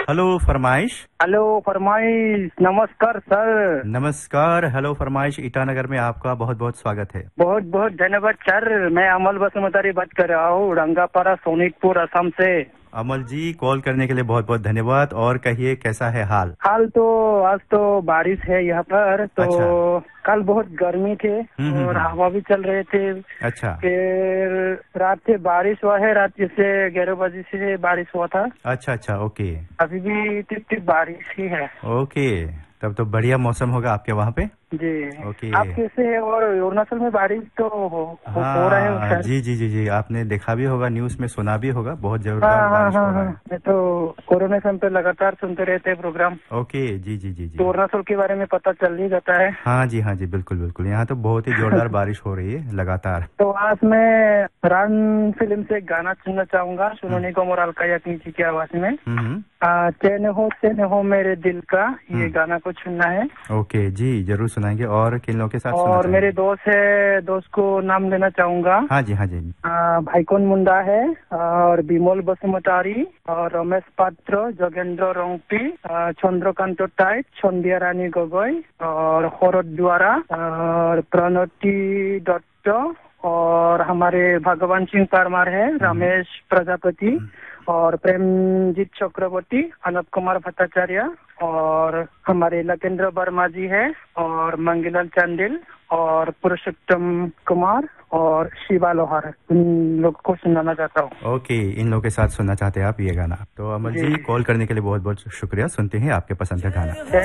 Hello फरमाइश। Hello फरमाइश। नमस्कार सर। नमस्कार। हेलो फरमाइश ईटानगर में आपका बहुत बहुत स्वागत है। बहुत बहुत धन्यवाद सर। मैं अमल बसुमतारी बात कर रहा हूँ, रंगापारा सोनितपुर असम से। अमल जी, कॉल करने के लिए बहुत बहुत धन्यवाद। और कहिए, कैसा है हाल? हाल तो आज तो बारिश है यहाँ पर तो। अच्छा। कल बहुत गर्मी थे और हवा भी चल रहे थे। अच्छा। फिर रात से बारिश हुआ है, रात जैसे 11 बजे से बारिश हुआ था। अच्छा अच्छा, ओके। अभी भी टिप टिप बारिश ही है। ओके, तब तो बढ़िया मौसम होगा आपके वहाँ पे। जी। ओके। आप कैसे है? और अरुणाचल में बारिश तो हो रहा है हाँ शायद। जी जी जी जी, आपने देखा भी होगा, न्यूज़ में सुना भी होगा, बहुत हाँ जोरदार हाँ बारिश हाँ हो रहा हाँ, है। मैं तो कोरोना समय पे लगातार सुनते रहते हैं प्रोग्राम। ओके जी जी जी तो जी। अरुणाचल के बारे में पता चल ही जाता है। हाँ जी बिल्कुल बिल्कुल, यहाँ तो बहुत ही जोरदार बारिश हो रही है लगातार। तो आज मैं रन फिल्म से एक गाना सुनना चाहूंगा, सोनू निगम और अलका याग्निक जी की आवाज में। हम्म। चैन हो मेरे दिल का, ये गाना को सुनना है। ओके जी, जरूर सुनाएंगे। और किन लोगों के साथ सुनना और चाहेंगे? मेरे दोस्त है, दोस्त को नाम देना चाहूंगा। हाँ जी हाँ जी। भाईकोन मुंडा है, और बिमल बसुमतारी, और रमेश पात्र, जोगेंद्र रंगपी, चंद्रकांत टाइट, संध्या रानी गगৈ, और हरद द्वारा, और प्रणति दत्त, और हमारे भगवान सिंह परमार है, रमेश प्रजापति, और प्रेमजीत चक्रवर्ती, अनंत कुमार भट्टाचार्य, और हमारे लकेंद्र वर्मा जी है, और मंगीलाल चांडिल, और पुरुषोत्तम कुमार, और शिवा लोहार। इन लोग को सुनाना चाहता हूँ। ओके, इन लोगों के साथ सुनना चाहते हैं आप ये गाना। तो अमल जी, कॉल करने के लिए बहुत बहुत शुक्रिया। सुनते हैं आपके पसंद का गाना।